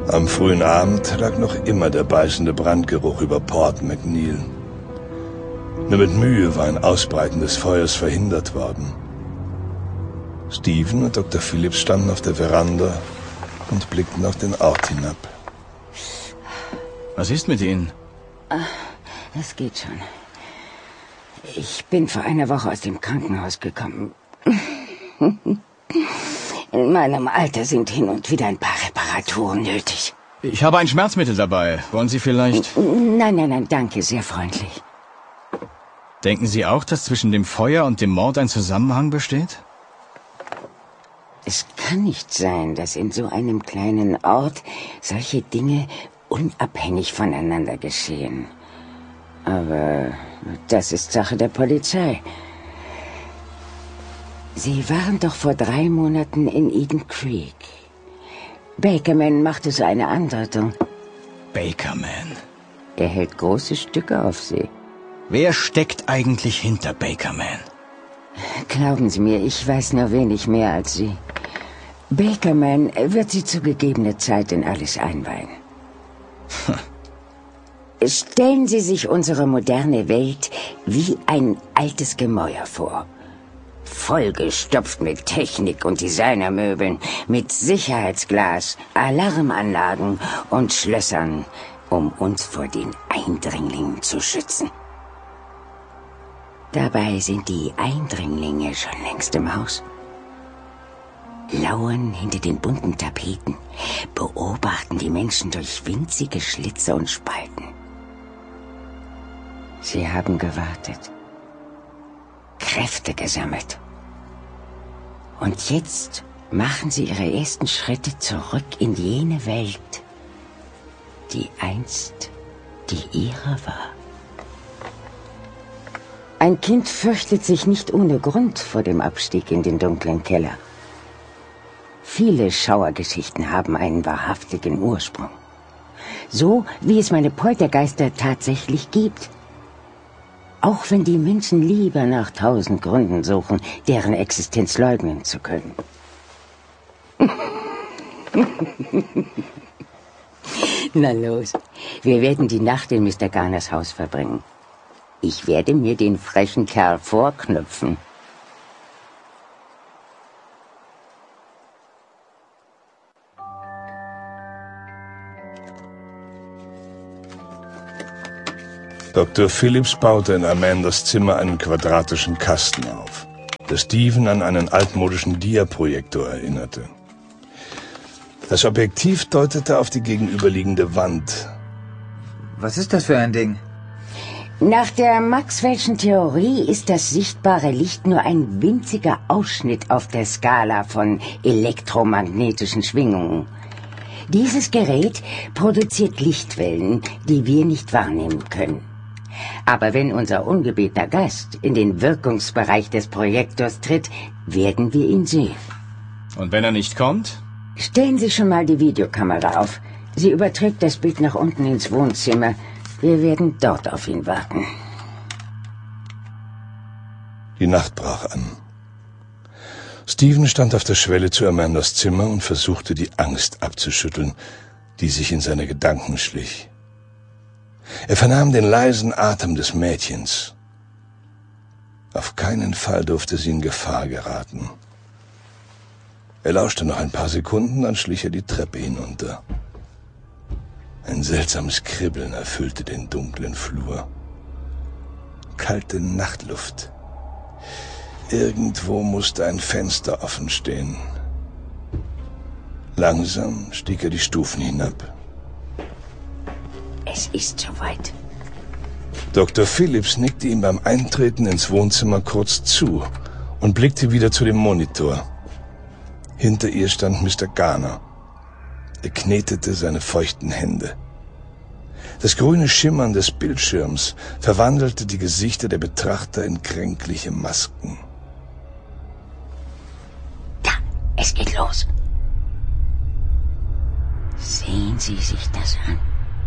Am frühen Abend lag noch immer der beißende Brandgeruch über Port McNeil. Nur mit Mühe war ein Ausbreiten des Feuers verhindert worden. Stephen und Dr. Phillips standen auf der Veranda und blickten auf den Ort hinab. Was ist mit Ihnen? Das geht schon. Ich bin vor einer Woche aus dem Krankenhaus gekommen. In meinem Alter sind hin und wieder ein paar Reparaturen nötig. Ich habe ein Schmerzmittel dabei. Wollen Sie vielleicht... Nein, danke, sehr freundlich. Denken Sie auch, dass zwischen dem Feuer und dem Mord ein Zusammenhang besteht? Es kann nicht sein, dass in so einem kleinen Ort solche Dinge unabhängig voneinander geschehen. Aber das ist Sache der Polizei. Sie waren doch vor 3 Monaten in Eden Creek. Bakerman machte so eine Andeutung. Bakerman? Er hält große Stücke auf sie. Wer steckt eigentlich hinter Bakerman? Glauben Sie mir, ich weiß nur wenig mehr als Sie. Bakerman wird Sie zu gegebener Zeit in alles einweihen. Stellen Sie sich unsere moderne Welt wie ein altes Gemäuer vor. Vollgestopft mit Technik und Designermöbeln, mit Sicherheitsglas, Alarmanlagen und Schlössern, um uns vor den Eindringlingen zu schützen. Dabei sind die Eindringlinge schon längst im Haus. Lauern hinter den bunten Tapeten, beobachten die Menschen durch winzige Schlitze und Spalten. Sie haben gewartet, Kräfte gesammelt. Und jetzt machen sie ihre ersten Schritte zurück in jene Welt, die einst die ihre war. Ein Kind fürchtet sich nicht ohne Grund vor dem Abstieg in den dunklen Keller. Viele Schauergeschichten haben einen wahrhaftigen Ursprung. So wie es meine Poltergeister tatsächlich gibt. Auch wenn die Menschen lieber nach 1000 Gründen suchen, deren Existenz leugnen zu können. Na los, wir werden die Nacht in Mr. Garners Haus verbringen. Ich werde mir den frechen Kerl vorknüpfen. Dr. Phillips baute in Amandas Zimmer einen quadratischen Kasten auf, der Stephen an einen altmodischen Diaprojektor erinnerte. Das Objektiv deutete auf die gegenüberliegende Wand. Was ist das für ein Ding? Nach der Maxwell'schen Theorie ist das sichtbare Licht nur ein winziger Ausschnitt auf der Skala von elektromagnetischen Schwingungen. Dieses Gerät produziert Lichtwellen, die wir nicht wahrnehmen können. Aber wenn unser ungebetener Gast in den Wirkungsbereich des Projektors tritt, werden wir ihn sehen. Und wenn er nicht kommt? Stellen Sie schon mal die Videokamera auf. Sie überträgt das Bild nach unten ins Wohnzimmer. Wir werden dort auf ihn warten. Die Nacht brach an. Stephen stand auf der Schwelle zu Amandas Zimmer und versuchte, die Angst abzuschütteln, die sich in seine Gedanken schlich. Er vernahm den leisen Atem des Mädchens. Auf keinen Fall durfte sie in Gefahr geraten. Er lauschte noch ein paar Sekunden, dann schlich er die Treppe hinunter. Ein seltsames Kribbeln erfüllte den dunklen Flur. Kalte Nachtluft. Irgendwo musste ein Fenster offen stehen. Langsam stieg er die Stufen hinab. Es ist soweit. Dr. Phillips nickte ihm beim Eintreten ins Wohnzimmer kurz zu und blickte wieder zu dem Monitor. Hinter ihr stand Mr. Garner. Er knetete seine feuchten Hände. Das grüne Schimmern des Bildschirms verwandelte die Gesichter der Betrachter in kränkliche Masken. Da, es geht los. Sehen Sie sich das an.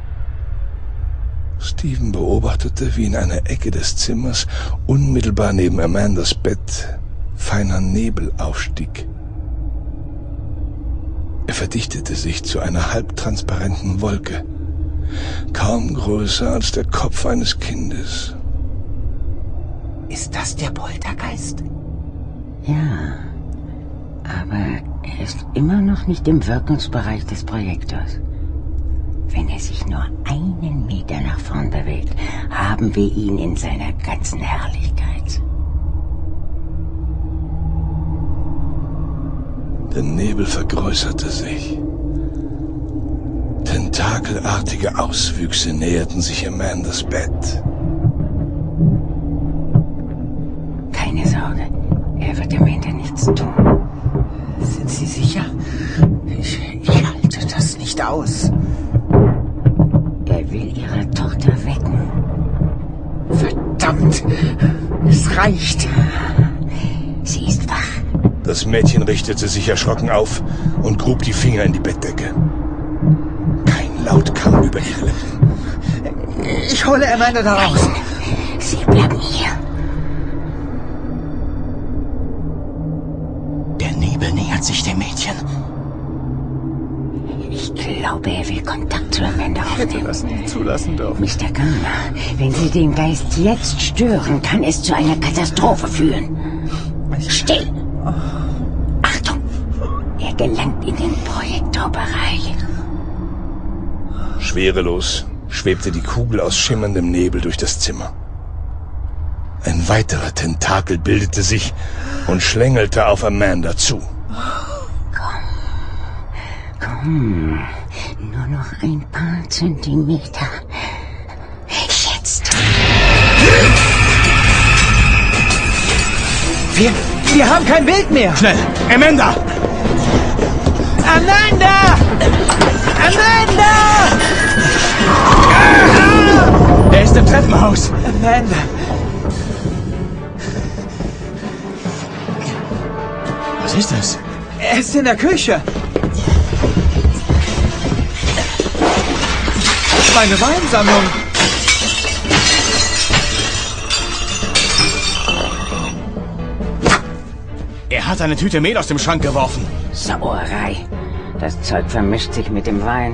Stephen beobachtete, wie in einer Ecke des Zimmers, unmittelbar neben Amandas Bett, feiner Nebel aufstieg. Er verdichtete sich zu einer halbtransparenten Wolke, kaum größer als der Kopf eines Kindes. Ist das der Poltergeist? Ja, aber er ist immer noch nicht im Wirkungsbereich des Projektors. Wenn er sich nur einen Meter nach vorn bewegt, haben wir ihn in seiner ganzen Herrlichkeit. Der Nebel vergrößerte sich. Tentakelartige Auswüchse näherten sich Amandas Bett. Keine Sorge, er wird am Ende nichts tun. Sind Sie sicher? Ich halte das nicht aus. Er will ihre Tochter wecken. Verdammt! Es reicht! Sie ist wach. Das Mädchen richtete sich erschrocken auf und grub die Finger in die Bettdecke. Kein Laut kam über ihre Lippen. Ich hole Amanda da raus. Sie bleiben hier. Der Nebel nähert sich dem Mädchen. Ich glaube, er will Kontakt zu Amanda Ich hätte aufnehmen. das nie zulassen dürfen. Mr. Garner, wenn Sie den Geist jetzt stören, kann es zu einer Katastrophe führen. Still! Achtung! Er gelangt in den Projektorbereich. Schwerelos schwebte die Kugel aus schimmerndem Nebel durch das Zimmer. Ein weiterer Tentakel bildete sich und schlängelte auf Amanda zu. Komm, nur noch ein paar Zentimeter. Jetzt! Wir haben kein Bild mehr! Schnell! Amanda! Amanda! Amanda! Er ist im Treppenhaus! Amanda! Was ist das? Er ist in der Küche! Meine Weinsammlung! Er hat eine Tüte Mehl aus dem Schrank geworfen. Sauerei. Das Zeug vermischt sich mit dem Wein.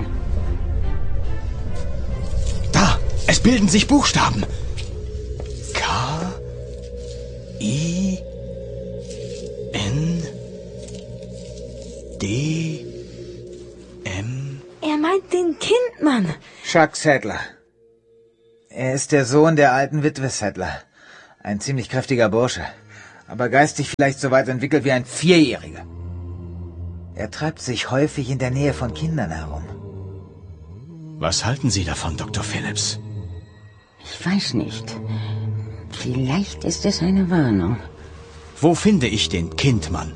Da! Es bilden sich Buchstaben. K. I. N. D. M. Er meint den Kindmann. Chuck Sadler. Er ist der Sohn der alten Witwe Sadler. Ein ziemlich kräftiger Bursche. Aber geistig vielleicht so weit entwickelt wie ein Vierjähriger. Er treibt sich häufig in der Nähe von Kindern herum. Was halten Sie davon, Dr. Phillips? Ich weiß nicht. Vielleicht ist es eine Warnung. Wo finde ich den Kindmann?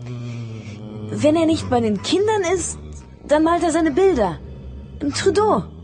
Wenn er nicht bei den Kindern ist, dann malt er seine Bilder. Im Trudeau.